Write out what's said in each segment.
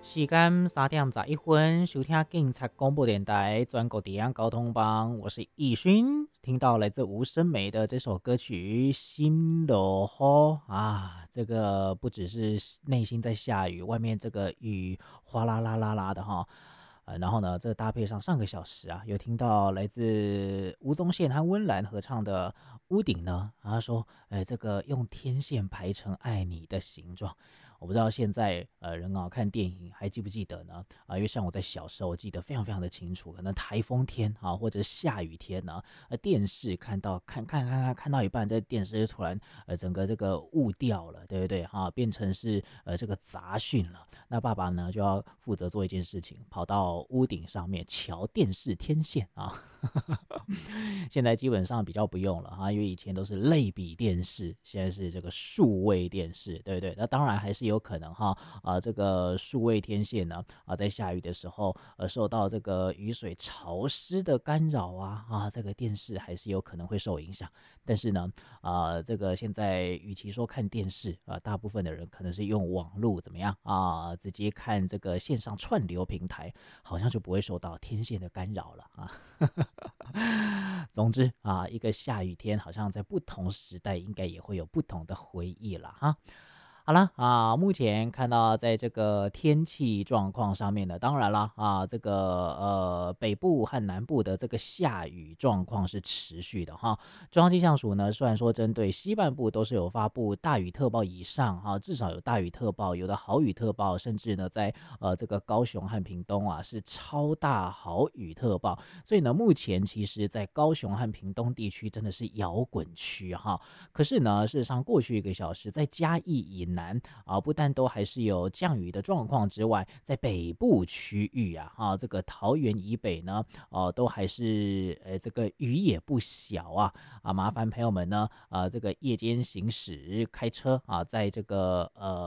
时间3点11分，收听警察广播电台全国治安交通帮，我是易勋。听到来自吴声梅的这首歌曲《心落雨》啊，这个不只是内心在下雨，外面这个雨哗啦啦啦啦的哈。然后呢，这搭配上上个小时啊，有听到来自吴宗宪和温岚合唱的《屋顶》呢，他说，这个用天线排成爱你的形状。我不知道现在人啊看电影还记不记得呢？因为像我在小时候，我记得非常非常的清楚，可能台风天啊或者下雨天呢，电视看到一半，这电视突然整个这个雾掉了，对不对哈？变成是这个杂讯了。那爸爸呢就要负责做一件事情，跑到屋顶上面瞧电视天线啊。现在基本上比较不用了哈，因为以前都是类比电视，现在是这个数位电视，对不对？那当然还是有可能哈，这个数位天线呢，在下雨的时候，受到这个雨水潮湿的干扰这个电视还是有可能会受影响。但是呢，这个现在与其说看电视大部分的人可能是用网络怎么样直接看这个线上串流平台，好像就不会受到天线的干扰了啊。总之一个下雨天，好像在不同时代应该也会有不同的回忆了哈。好了目前看到在这个天气状况上面呢，当然啦这个北部和南部的这个下雨状况是持续的哈。中央气象署呢，虽然说针对西半部都是有发布大雨特报以上至少有大雨特报，有的豪雨特报，甚至呢在这个高雄和屏东是超大豪雨特报。所以呢，目前其实在高雄和屏东地区真的是摇滚区哈。可是呢，事实上过去1个小时，在嘉义以南不但都还是有降雨的状况之外，在北部区域这个桃园以北呢，都还是这个雨也不小麻烦朋友们呢，这个夜间行驶开车在这个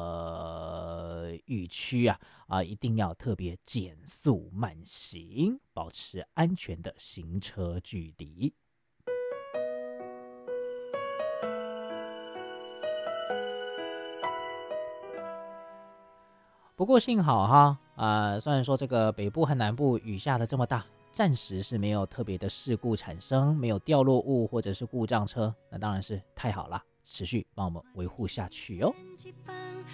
雨区一定要特别减速慢行，保持安全的行车距离。不过幸好虽然说这个北部和南部雨下的这么大，暂时是没有特别的事故产生，没有掉落物或者是故障车，那当然是太好了，持续帮我们维护下去哦。